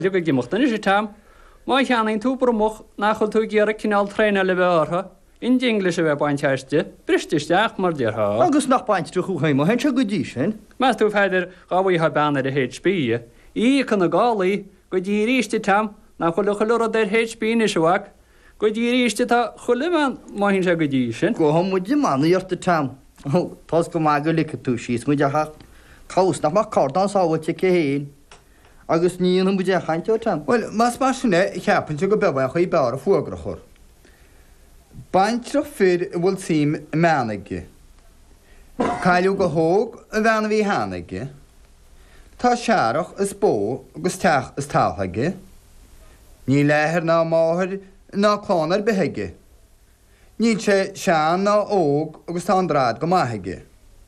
Go gimochttan is tam, má cheannaín túpur moch nachil tú ggéar cinál tréine le bheartha, in English a bheith bainteiste, brististeach mar deartha. Agus nach baint tú chuchaim, hen se go dí sin? Mas tú feidir gáhaí ha banna a HP, í chun na gálaí go dtí ríiste tam na chuile choúra d HP is sehaach, go dtí ríiste tá chuliman má hín se go dtí sin. Go muidir manna dhearta tam. Tás go má go licha tú síos mu deach cos nach mar cordán sáhailte céhéin. Agus níon mu de chainteo tam. Well, mas mar sinna cheapan go behain chuí bear a fuagra chur. Baintre fir bhfuil tím meanaige. Cailú go thóg a bhena bhí hánaige. Tá searach is bó agus teach is talthaige. Ní léthir ná máthir ná clánar betheige. Ní sé sean ná óg agus tá andráid go maithaige.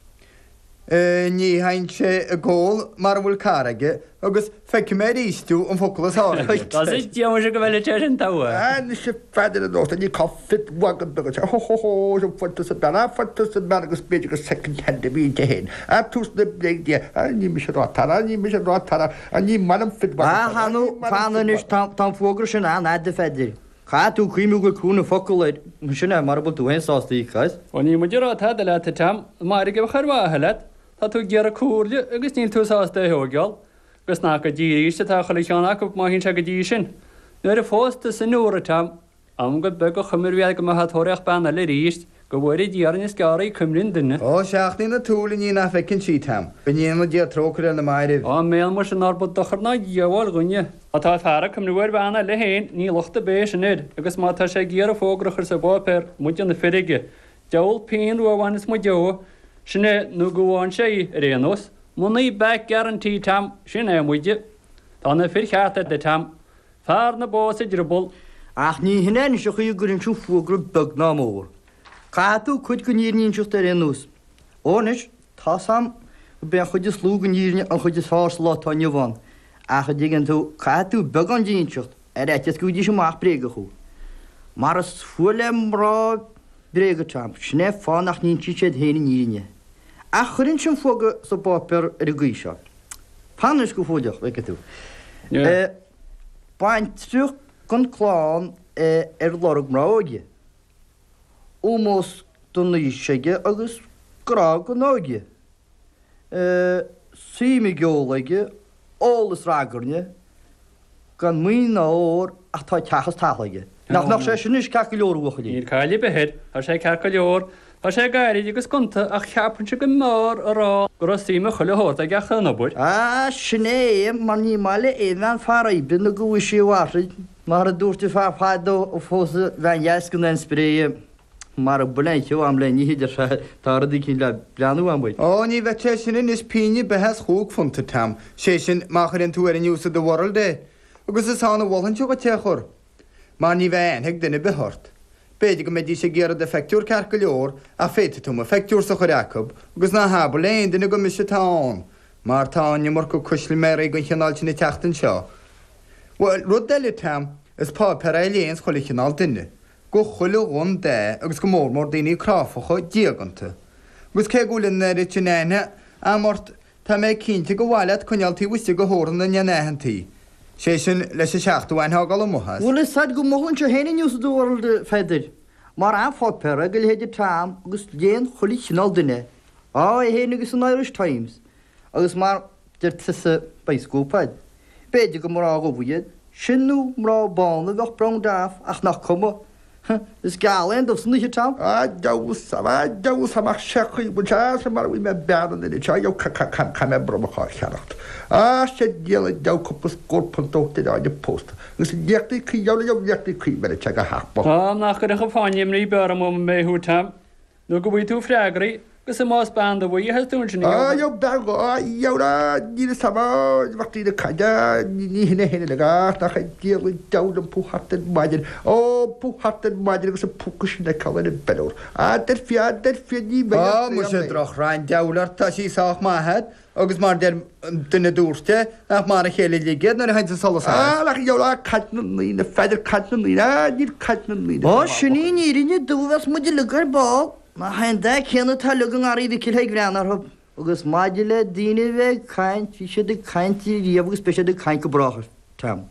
Ní hain sé a ggóil mar bhfuil cáraige agus feici mé rístú an focalas hála. Tá is deamar se go bhfuile te an táha. Ní sé feidir an nóta ní coffit wagad begus ho sem fotas a bena fotas a bena agus beidir go second hand bhí te hen. A tús na bléigdí ní mi sé rátara, ní mi sé rátara a ní manam fit hanú fanan is tá fógra sin an de feidir. Cá tú chuimú go cúna focaid sinna mar bú tú hen sástaí chais? Ó ní muidirrá le le tam mar go charmáthe le, Tá tú gear a cúrle agus níl túsáasta heogeall, gus ná go ddíríiste tá chola teánach go má hín se go dtí sin. Nuair a fósta san nuair tam, am go be go chumir bhead go maithatóireach banna le ríist, go bhfuir díaran is garí cumlinn duine. Ó seaachtaí na túla ní na fecinn sí tam, go níana dí trócair na mairih. Á mé mar sin ábod dochar ná dheabháil gunne. A tá thara cum nuair banna le héin ní lochta bé sinid, agus má tá sé géar a fógrachar sa bópéir muidir na firige. Deol peon ruháin is mu deo, sinne nó goháin sé réanús, munaí back guarantee tam sin é muide, tá na fircheata de tam, fear na bósa dribal. Ach ní hinnéin se chuú gurinn tú fógra bag ná mór. Caú chud go níorníon seachta réanús. Ónis tá sam go ben chuide slú go níorne an chuide fás látá bháin. Acha digan tú caú bag an díonseocht ar éitis go dtí sem máach bréga chu. Mar is fuaile mrá bréga tam, sné fánach níon tí sé héna níorne. A churin sin fóga sa báper ar a gúiseach. Panis go fóideach le tú. Baint trúch gon chláán ar lorg mráide. Úmós don níoseige agus grá go náide. Síimi geolaige, ólas rágarne, gan mí óir a tá techas tálaige. Nach sé sin is cecha leorúchaí. Níl cáile behead, a sé cecha leor, a sé gairid agus conta a cheapan se go mór ará go síime chuileóir a gacha nabúir. Á sinné mar ní máile éhan faraibin na gohfu síhhaid, mar a dúirta fáfádó ó fósa bheanheas go an spréie mar a buléinteo am le níidir táradí cí le breanú an buid. Ó ní bheith te sin is píine behes chúg funta tam, sé sin machar an tú ar an úsa do world dé, agus is sána bhhain tú go techor. Má ní bheith heag duine behort. Béidir go médí sé géad de feictúr cear go leor a féite tú a feictúr sa choreacob, agus ná habal léon duine go mis táin, mar táine mar go cusli mé go cheáilte na teachtain seo. Well, rud deile tam is pá per léons chola cheál duine, go chuile ón dé agus go mór daoine cráfacha diaganta. Gus cé gúlinn na ritéine a mort tá mé cinnte go bhhaile chunealtaí bhuiiste go hóran na nehantaí. sé sin leis sé seaachú ein hagal mohas. Bhfuil is sad go móhann se héna níos dúil feidir. Mar an fápera go héidir tám agus léon cholí sinál duine. Á héana agus an Irish Times, agus mar deir tusa beiscúpaid. Béidir go mar ága bhuiad, sinú mrá bána bheith brang dáf ach nach cuma. Is gálainn dos níos tám? Deus amach sechaí buá mar bhí me bean in te jo me bromachá cheannacht. sé déala decopas gopandóta áide post. Gus déachtaí cíála jo déachtaí cí me te a hapa. Tá nach go a fáim rí bear am méú tam, nó go bhí tú freigraí, gus sem más band a bhí heún sin. Jo bego jora ní samhachtí de caide ní hinna héna le gá nach déala delam púhartan maidir ó púhartan maidir agus a pucas na cáin beúr. Der fiadní mu sé droch rein delar tá síách máhead agus mar duine dúrte nach mar a chéile ligéad na haint solas. Jola catna lína feidir catna lína ní catna lína. Ó sinní rinne dúhas muidir legur bá. Má hain de chéanna tá lugan a riidir cil greanarth agus maidir le daine bheith caiint fi sé de caiintí riamh agus speise de caiin go brachar. Tam.